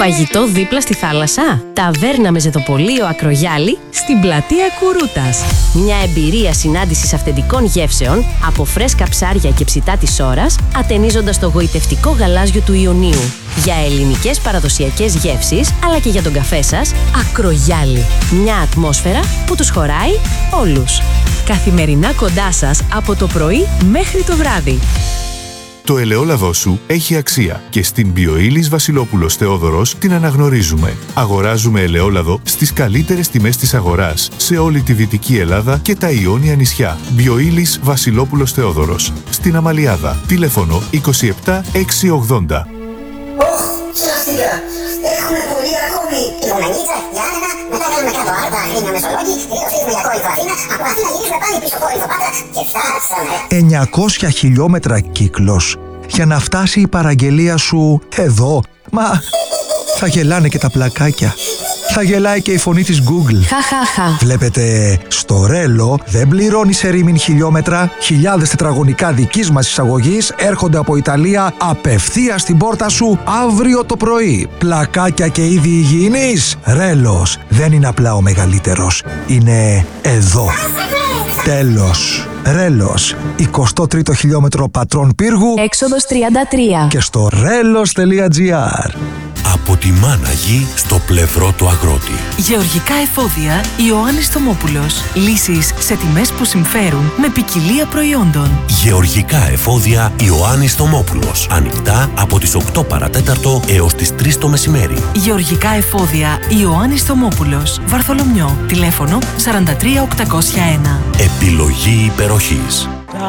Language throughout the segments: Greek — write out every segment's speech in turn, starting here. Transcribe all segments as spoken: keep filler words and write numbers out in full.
Φαγητό δίπλα στη θάλασσα. Ταβέρνα με ζεδοπολείο Ακρογιάλι στην πλατεία Κουρούτας. Μια εμπειρία συνάντησης αυθεντικών γεύσεων από φρέσκα ψάρια και ψητά της Ώρας, ατενίζοντας το γοητευτικό γαλάζιο του Ιωνίου. Για ελληνικές παραδοσιακές γεύσεις, αλλά και για τον καφέ σας, Ακρογιάλι. Μια ατμόσφαιρα που τους χωράει όλους. Καθημερινά κοντά σας από το πρωί μέχρι το βράδυ. Το ελαιόλαδό σου έχει αξία και στην Bioilis Βασιλόπουλος Θεόδωρος την αναγνωρίζουμε. Αγοράζουμε ελαιόλαδο στις καλύτερες τιμές της αγοράς σε όλη τη Δυτική Ελλάδα και τα Ιόνια νησιά. Bioilis Βασιλόπουλος Θεόδωρος. Στην Αμαλιάδα. Τηλέφωνο είκοσι επτά εξακόσια ογδόντα. Ωχ, σωστικά. Έχουμε πολύ ακόμη. Λιμονανίτσα, Γιάννενα, μετά κάνουμε κάτω Άρτα, Αγρίνιο Μεσολόγγι, γυρίσουμε για Κόρινθο Αθήνα, από Αθήνα γυρίσουμε πάλι πίσω Κόρινθο Πάτρα και φτάσαμε. εννιακόσια χιλιόμετρα κύκλος για να φτάσει η παραγγελία σου εδώ. Μα θα γελάνε και τα πλακάκια. Θα γελάει και η φωνή της Google. Χαχαχα. Βλέπετε, στο Ρέλο δεν πληρώνει σε ρήμην χιλιόμετρα. Χιλιάδες τετραγωνικά δικής μας εισαγωγής έρχονται από Ιταλία απευθείας στην πόρτα σου αύριο το πρωί. Πλακάκια και είδη υγιεινής. Ρέλος δεν είναι απλά ο μεγαλύτερος. Είναι εδώ. Τέλος. Ρέλος. εικοστό τρίτο χιλιόμετρο Πατρών Πύργου. Έξοδος τριάντα τρία. Και στο ρέλος τελεία τζι άρ. Από τη μάνα γη στο πλευρό του αγρότη. Γεωργικά εφόδια Ιωάννης Θωμόπουλος. Λύσεις σε τιμές που συμφέρουν με ποικιλία προϊόντων. Γεωργικά εφόδια Ιωάννης Θωμόπουλος. Ανοιχτά από τις οκτώ παρατέταρτο έως τις τρεις το μεσημέρι. Γεωργικά εφόδια Ιωάννης Θωμόπουλος. Βαρθολομιό. Τηλέφωνο σαράντα τρία οκτακόσια ένα. Επιλογή υπεροχής.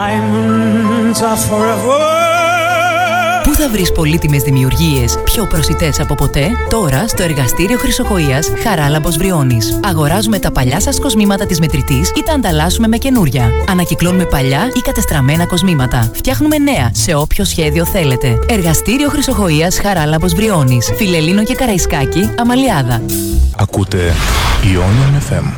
Πού θα βρεις πολύτιμες δημιουργίες πιο προσιτές από ποτέ? Τώρα στο εργαστήριο Χρυσοχοΐας Χαράλαμπος Βριώνης. Αγοράζουμε τα παλιά σας κοσμήματα της μετρητής ή τα ανταλλάσσουμε με καινούρια. Ανακυκλώνουμε παλιά ή κατεστραμμένα κοσμήματα. Φτιάχνουμε νέα σε όποιο σχέδιο θέλετε. Εργαστήριο Χρυσοχοΐας Χαράλαμπος Βριώνης. Φιλελλήνο και Καραϊσκάκη, Αμαλιάδα. Ακούτε Ionian εφ εμ.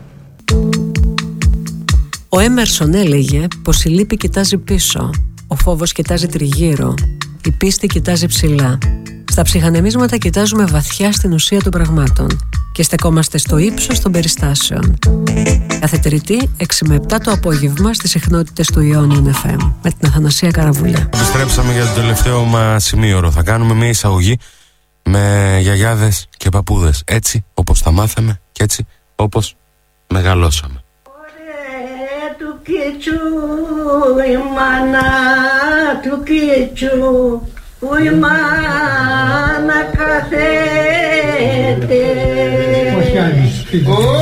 Ο Έμερσον έλεγε πως η λύπη κοιτάζει πίσω, ο φόβος κοιτάζει τριγύρω, η πίστη κοιτάζει ψηλά. Στα ψυχανεμίσματα κοιτάζουμε βαθιά στην ουσία των πραγμάτων και στεκόμαστε στο ύψος των περιστάσεων. Κάθε Τρίτη, έξι με επτά το απόγευμα στις συχνότητες του Ionian εφ εμ με την Αθανασία Καραβούλια. Επιστρέψαμε για το τελευταίο μας σημείωρο. Θα κάνουμε μια εισαγωγή με γιαγιάδες και παππούδες. Έτσι όπως τα μάθαμε και έτσι όπως μεγαλώσαμε. Του κίτσου, η μάνα του κίτσου, η μάνα καθέται.